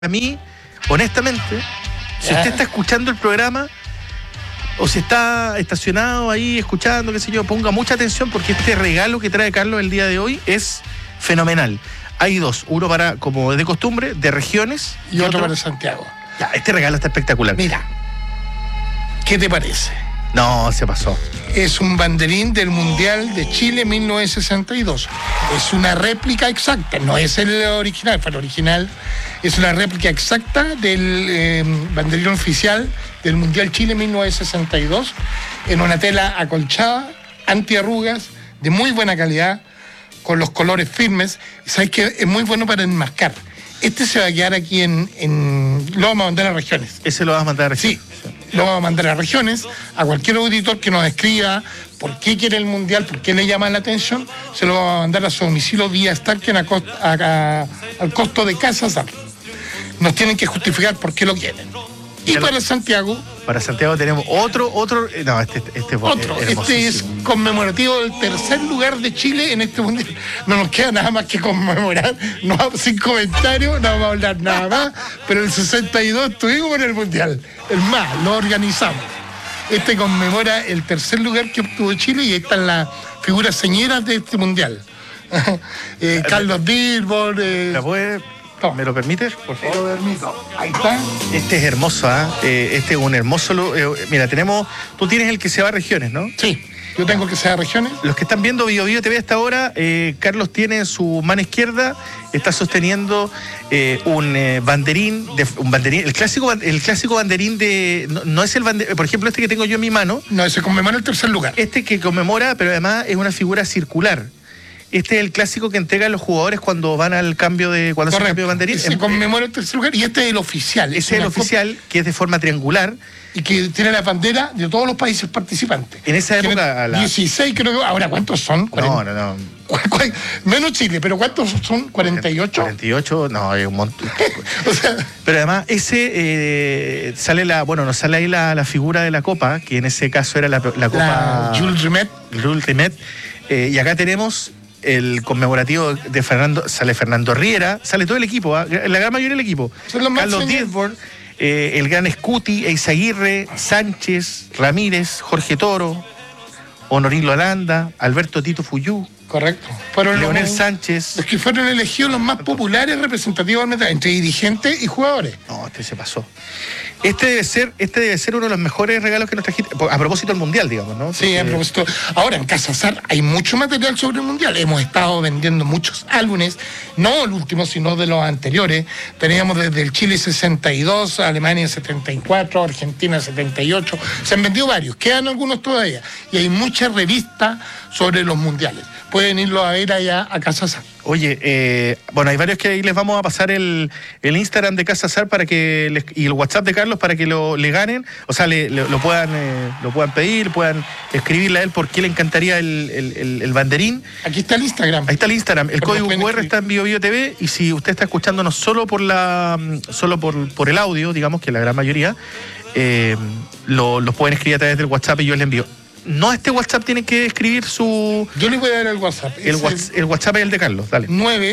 A mí, honestamente, si usted está escuchando el programa o si está estacionado ahí escuchando, qué sé yo, ponga mucha atención porque este regalo que trae Carlos el día de hoy es fenomenal. Hay dos, uno para, como es de costumbre, de regiones y otro para Santiago. Ya, este regalo está espectacular. Mira, ¿qué te parece? No, se pasó. Es un banderín del Mundial de Chile 1962. Es una réplica exacta, no es el original, fue el original. Es una réplica exacta del banderín oficial del Mundial Chile 1962 en una tela acolchada, antiarrugas, de muy buena calidad, con los colores firmes. ¿Sabes qué? Es muy bueno para enmarcar. Este se va a quedar aquí lo vamos a mandar a regiones. ¿Ese lo vas a mandar a regiones? Sí, lo vamos a mandar a regiones, a cualquier auditor que nos escriba por qué quiere el Mundial, por qué le llama la atención, se lo vamos a mandar a su domicilio vía Starken al costo de Casa Sar. Nos tienen que justificar por qué lo quieren. Y para Santiago... Para Santiago tenemos otro... No, este es conmemorativo del tercer lugar de Chile en este Mundial. No nos queda nada más que conmemorar, no, sin comentarios, no vamos a hablar nada más, pero el 62 estuvimos en el Mundial. El más, lo organizamos. Este conmemora el tercer lugar que obtuvo Chile y ahí están las figuras señeras de este Mundial. Carlos Dilbor... ¿Me lo permites? Por favor. Te lo permito. Ahí está. Este es hermoso, ¿eh? Este es un hermoso... mira, tú tienes el que se va a regiones, ¿no? Sí, yo tengo el que se va a regiones. Los que están viendo Bio Bio TV hasta ahora, Carlos tiene en su mano izquierda, está sosteniendo un banderín, el clásico banderín de... No es el banderín, por ejemplo, este que tengo yo en mi mano. No, ese conmemora el tercer lugar. Este que conmemora, pero además es una figura circular. Este es el clásico que entregan los jugadores cuando van al cambio de... Cuando hacen el cambio de banderín. Se conmemora el tercer lugar y este es el oficial. Ese es el oficial, que es de forma triangular. Y que tiene la bandera de todos los países participantes. En esa época... 16 creo que... Ahora, ¿cuántos son? 40. No. Menos Chile, pero ¿cuántos son? ¿48? 48, no, hay un montón. O sea, pero además, ese sale nos sale ahí la figura de la copa, que en ese caso era la copa... Jules Rimet. Y acá tenemos... el conmemorativo de sale Fernando Riera, sale todo el equipo, la gran mayoría del equipo. Carlos Dilbor, el gran Scuti, Eizaguirre, Sánchez, Ramírez, Jorge Toro, Honorilo Alanda, Alberto Tito Fuyú. Correcto. Leonel Sánchez. Los que fueron elegidos los más populares representativos entre dirigentes y jugadores. No, este se pasó. Este debe ser uno de los mejores regalos que nos trajiste, a propósito del Mundial, digamos, ¿no? Sí, a propósito. Ahora, en Casa Sar hay mucho material sobre el Mundial. Hemos estado vendiendo muchos álbumes, no el último, sino de los anteriores. Teníamos desde el Chile 62, Alemania 74, Argentina 78. Se han vendido varios, quedan algunos todavía. Y hay muchas revistas sobre los mundiales. Pueden irlo a ver allá a Casa Sar. Oye, hay varios que ahí les vamos a pasar el Instagram de Casa Sar y el WhatsApp de Carlos para que le ganen, o sea, lo puedan pedir, puedan escribirle a él por qué le encantaría el banderín. Aquí está el Instagram. Ahí está el Instagram. El código QR está en Bio Bio TV y si usted está escuchándonos solo por el audio, digamos que la gran mayoría, los pueden escribir a través del WhatsApp y yo les envío. No, este WhatsApp tiene que escribir su... Yo le voy a dar el WhatsApp. El WhatsApp es el de Carlos, dale.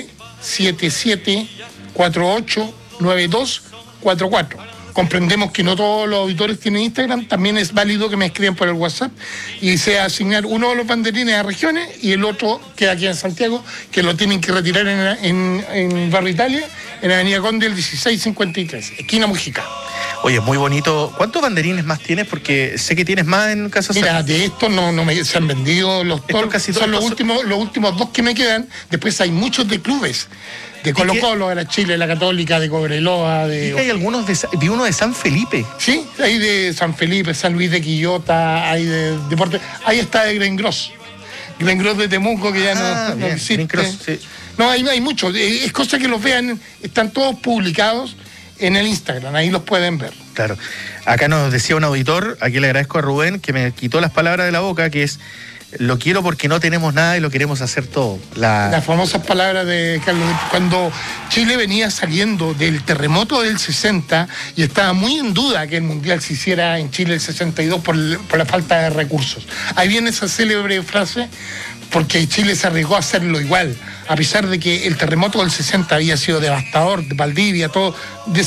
977-489244. Comprendemos que no todos los auditores tienen Instagram, también es válido que me escriban por el WhatsApp y sea asignar uno de los banderines a regiones y el otro queda aquí en Santiago, que lo tienen que retirar en Barrio Italia, en Avenida Conde, el 1653, esquina Mujica. Oye, muy bonito. ¿Cuántos banderines más tienes? Porque sé que tienes más en Casa Sar. Mira, de estos se han vendido son los últimos dos que me quedan. Después hay muchos de clubes. De Colo Colo, de la Chile, de la Católica, de Cobreloa. Hay algunos vi uno de San Felipe. Sí, hay de San Felipe, San Luis de Quillota, hay de Deporte. Ahí está de Grengros. Grengros de Temuco, que ya no existe. Sí. No, hay muchos. Es cosa que los vean, están todos publicados en el Instagram, ahí los pueden ver. Claro. Acá nos decía un auditor, aquí le agradezco a Rubén, que me quitó las palabras de la boca, que es lo quiero porque no tenemos nada y lo queremos hacer todo. Las famosas palabras de Carlos, cuando Chile venía saliendo del terremoto del 60 y estaba muy en duda que el Mundial se hiciera en Chile el 62 por la falta de recursos. Ahí viene esa célebre frase, porque Chile se arriesgó a hacerlo igual, a pesar de que el terremoto del 60 había sido devastador, de Valdivia, todo